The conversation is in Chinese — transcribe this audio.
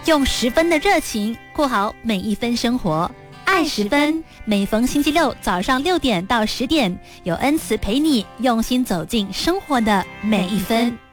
用10分的热情过好每一分生活。爱10分，每逢星期六早上6点到10点，有恩慈陪你用心走进生活的每一分。